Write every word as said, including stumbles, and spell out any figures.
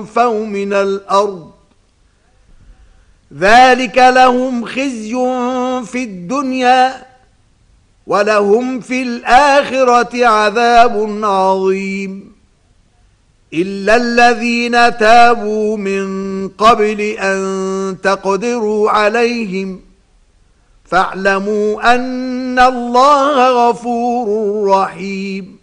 فَوْا مِنَ الْأَرْضِ ذَلِكَ لَهُمْ خِزْيٌ فِي الدُّنْيَا وَلَهُمْ فِي الْآخِرَةِ عَذَابٌ عَظِيمٌ إِلَّا الَّذِينَ تَابُوا مِنْ قَبْلِ أَنْ تَقْدِرُوا عَلَيْهِمْ فَاعْلَمُوا أَنَّ اللَّهَ غَفُورٌ رَحِيمٌ